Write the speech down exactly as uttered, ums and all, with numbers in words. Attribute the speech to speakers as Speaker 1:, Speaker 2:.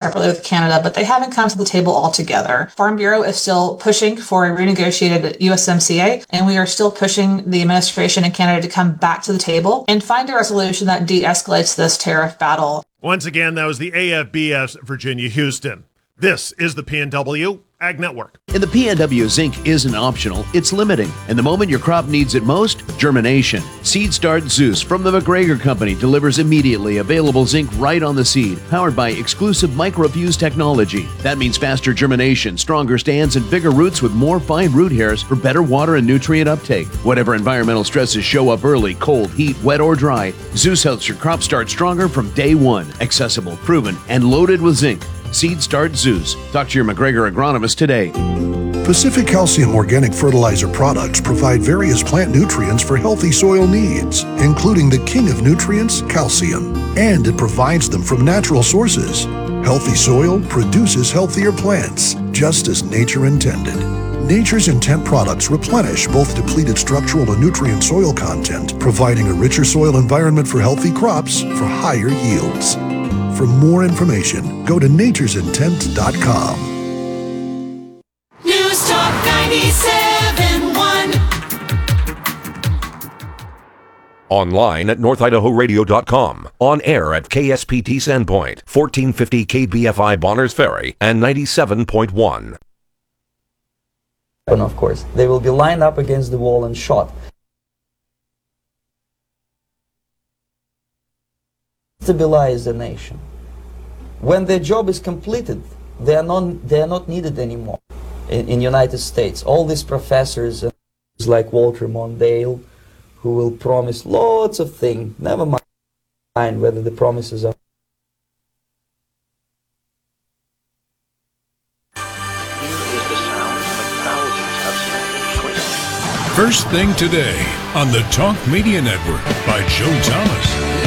Speaker 1: separately with Canada, but they haven't come to the table altogether. Farm Bureau is still pushing for a renegotiated U S M C A, and we are still pushing the administration in Canada to come back to the table and find a resolution that de-escalates this tariff battle.
Speaker 2: Once again, that was the A F B F's Virginia Houston. This is the P N W Ag Network.
Speaker 3: In the P N W, zinc isn't optional, it's limiting. And the moment your crop needs it most, germination. Seed Start Zeus from the McGregor Company delivers immediately available zinc right on the seed, powered by exclusive microfuse technology. That means faster germination, stronger stands, and bigger roots with more fine root hairs for better water and nutrient uptake. Whatever environmental stresses show up early, cold, heat, wet, or dry, Zeus helps your crop start stronger from day one. Accessible, proven, and loaded with zinc. Seed Start Zeus. Talk to your McGregor agronomist today.
Speaker 4: Pacific Calcium organic fertilizer products provide various plant nutrients for healthy soil needs, including the king of nutrients, calcium, and it provides them from natural sources. Healthy soil produces healthier plants, just as nature intended. Nature's Intent products replenish both depleted structural and nutrient soil content, providing a richer soil environment for healthy crops for higher yields. For more information, go to natures intent dot com.
Speaker 5: News Talk ninety-seven point one.
Speaker 6: Online at north idaho radio dot com. On air at K S P T Sandpoint, fourteen fifty K B F I Bonners Ferry, and ninety-seven point one.
Speaker 7: And of course, they will be lined up against the wall and shot. Stabilize the nation. When their job is completed, they are not, they are not needed anymore in the United States. All these professors like Walter Mondale, who will promise lots of things, never mind whether the promises are.
Speaker 8: First thing today on the Talk Media Network by Joe Thomas.